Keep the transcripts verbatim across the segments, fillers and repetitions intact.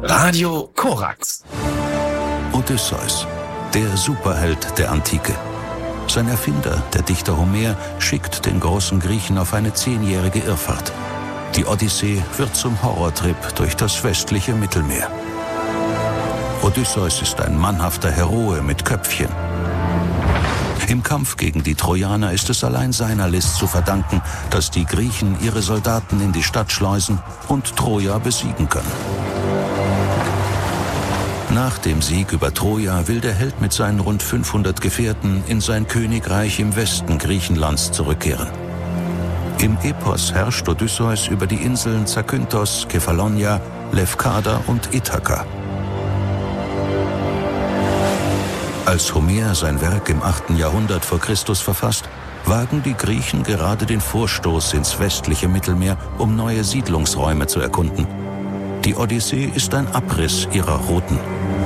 Radio Korax. Odysseus, der Superheld der Antike. Sein Erfinder, der Dichter Homer, schickt den großen Griechen auf eine zehnjährige Irrfahrt. Die Odyssee wird zum Horrortrip durch das westliche Mittelmeer. Odysseus ist ein mannhafter Heroe mit Köpfchen. Im Kampf gegen die Trojaner ist es allein seiner List zu verdanken, dass die Griechen ihre Soldaten in die Stadt schleusen und Troja besiegen können. Nach dem Sieg über Troja will der Held mit seinen rund fünfhundert Gefährten in sein Königreich im Westen Griechenlands zurückkehren. Im Epos herrscht Odysseus über die Inseln Zakynthos, Kephallonia, Lefkada und Ithaka. Als Homer sein Werk im achten Jahrhundert vor Christus verfasst, wagen die Griechen gerade den Vorstoß ins westliche Mittelmeer, um neue Siedlungsräume zu erkunden. Die Odyssee ist ein Abriss ihrer Routen.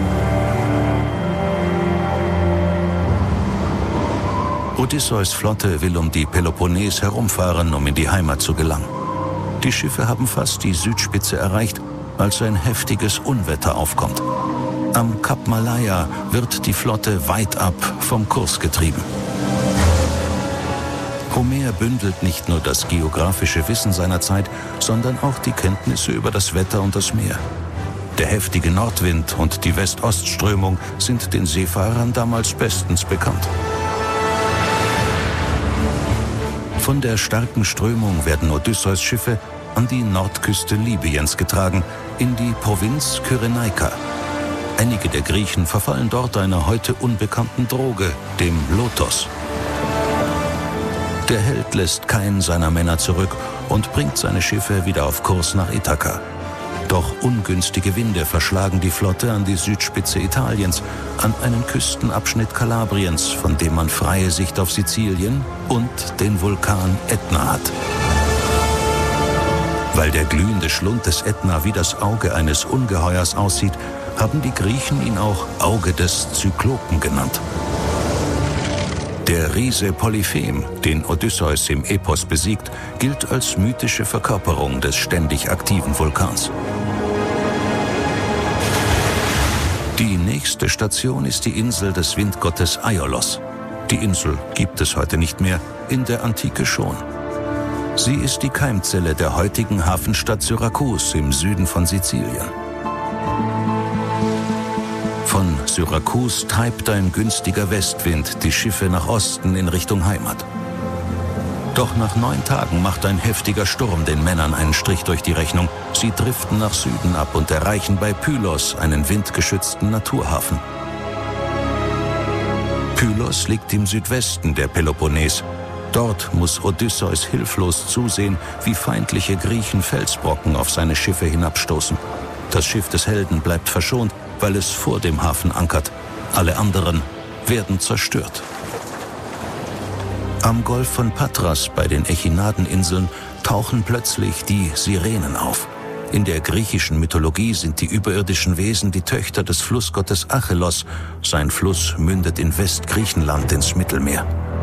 Odysseus' Flotte will um die Peloponnes herumfahren, um in die Heimat zu gelangen. Die Schiffe haben fast die Südspitze erreicht, als ein heftiges Unwetter aufkommt. Am Kap Malaya wird die Flotte weit ab vom Kurs getrieben. Homer bündelt nicht nur das geografische Wissen seiner Zeit, sondern auch die Kenntnisse über das Wetter und das Meer. Der heftige Nordwind und die West-Ost-Strömung sind den Seefahrern damals bestens bekannt. Von der starken Strömung werden Odysseus' Schiffe an die Nordküste Libyens getragen, in die Provinz Kyrenaika. Einige der Griechen verfallen dort einer heute unbekannten Droge, dem Lotos. Der Held lässt keinen seiner Männer zurück und bringt seine Schiffe wieder auf Kurs nach Ithaka. Doch ungünstige Winde verschlagen die Flotte an die Südspitze Italiens, an einen Küstenabschnitt Kalabriens, von dem man freie Sicht auf Sizilien und den Vulkan Ätna hat. Weil der glühende Schlund des Ätna wie das Auge eines Ungeheuers aussieht, haben die Griechen ihn auch Auge des Zyklopen genannt. Der Riese Polyphem, den Odysseus im Epos besiegt, gilt als mythische Verkörperung des ständig aktiven Vulkans. Die nächste Station ist die Insel des Windgottes Aiolos. Die Insel gibt es heute nicht mehr, in der Antike schon. Sie ist die Keimzelle der heutigen Hafenstadt Syrakus im Süden von Sizilien. Von Syrakus treibt ein günstiger Westwind die Schiffe nach Osten in Richtung Heimat. Doch nach neun Tagen macht ein heftiger Sturm den Männern einen Strich durch die Rechnung. Sie driften nach Süden ab und erreichen bei Pylos einen windgeschützten Naturhafen. Pylos liegt im Südwesten der Peloponnes. Dort muss Odysseus hilflos zusehen, wie feindliche Griechen Felsbrocken auf seine Schiffe hinabstoßen. Das Schiff des Helden bleibt verschont, weil es vor dem Hafen ankert. Alle anderen werden zerstört. Am Golf von Patras bei den Echinadeninseln tauchen plötzlich die Sirenen auf. In der griechischen Mythologie sind die überirdischen Wesen die Töchter des Flussgottes Achelos. Sein Fluss mündet in Westgriechenland ins Mittelmeer.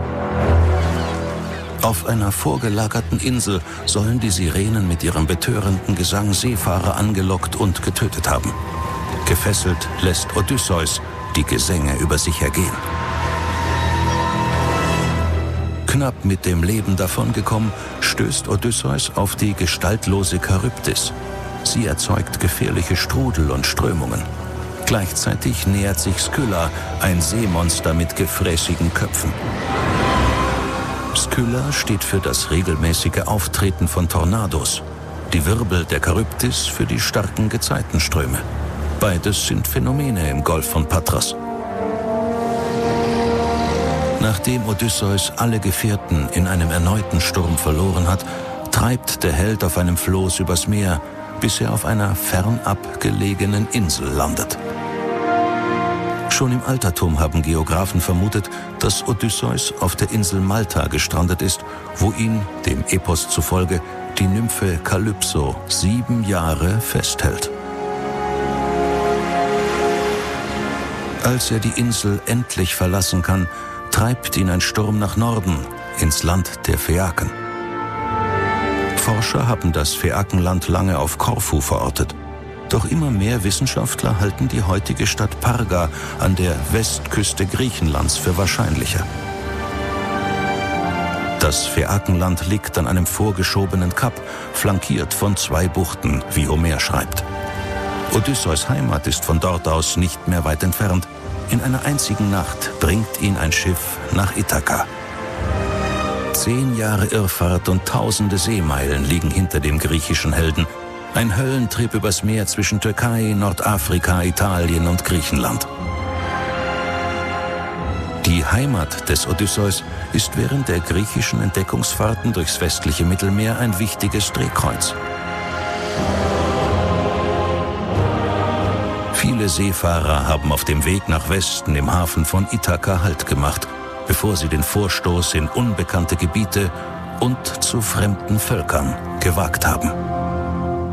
Auf einer vorgelagerten Insel sollen die Sirenen mit ihrem betörenden Gesang Seefahrer angelockt und getötet haben. Gefesselt lässt Odysseus die Gesänge über sich ergehen. Knapp mit dem Leben davongekommen, stößt Odysseus auf die gestaltlose Charybdis. Sie erzeugt gefährliche Strudel und Strömungen. Gleichzeitig nähert sich Skylla, ein Seemonster mit gefräßigen Köpfen. Skylla steht für das regelmäßige Auftreten von Tornados. Die Wirbel der Charybdis für die starken Gezeitenströme. Beides sind Phänomene im Golf von Patras. Nachdem Odysseus alle Gefährten in einem erneuten Sturm verloren hat, treibt der Held auf einem Floß übers Meer, bis er auf einer fernab gelegenen Insel landet. Schon im Altertum haben Geographen vermutet, dass Odysseus auf der Insel Malta gestrandet ist, wo ihn, dem Epos zufolge, die Nymphe Kalypso sieben Jahre festhält. Als er die Insel endlich verlassen kann, treibt ihn ein Sturm nach Norden, ins Land der Phäaken. Forscher haben das Phäakenland lange auf Korfu verortet. Doch immer mehr Wissenschaftler halten die heutige Stadt Parga an der Westküste Griechenlands für wahrscheinlicher. Das Phäakenland liegt an einem vorgeschobenen Kap, flankiert von zwei Buchten, wie Homer schreibt. Odysseus' Heimat ist von dort aus nicht mehr weit entfernt. In einer einzigen Nacht bringt ihn ein Schiff nach Ithaka. Zehn Jahre Irrfahrt und tausende Seemeilen liegen hinter dem griechischen Helden. Ein Höllentrip übers Meer zwischen Türkei, Nordafrika, Italien und Griechenland. Die Heimat des Odysseus ist während der griechischen Entdeckungsfahrten durchs westliche Mittelmeer ein wichtiges Drehkreuz. Viele Seefahrer haben auf dem Weg nach Westen im Hafen von Ithaka Halt gemacht, bevor sie den Vorstoß in unbekannte Gebiete und zu fremden Völkern gewagt haben.